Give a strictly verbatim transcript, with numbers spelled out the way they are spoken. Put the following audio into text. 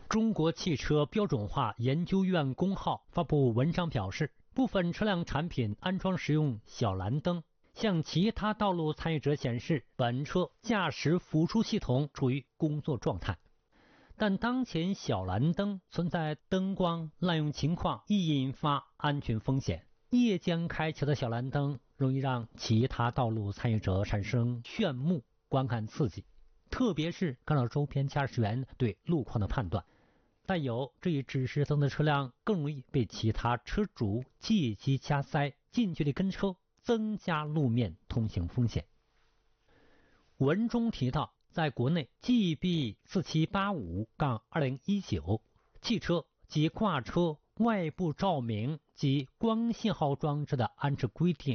中国汽车标准化研究院公号发布文章表示，部分车辆产品安装使用小蓝灯，向其他道路参与者显示本车驾驶辅助系统处于工作状态。但当前小蓝灯存在灯光滥用情况，易引发安全风险。夜间开启的小蓝灯容易让其他道路参与者产生炫目观看刺激，特别是干扰周边驾驶员对路况的判断。带有这一指示灯的车辆更容易被其他车主借机加塞、近距离跟车，增加路面通行风险。文中提到，在国内 G B 四七八五二零一九 汽车及挂车外部照明及光信号装置的安置规定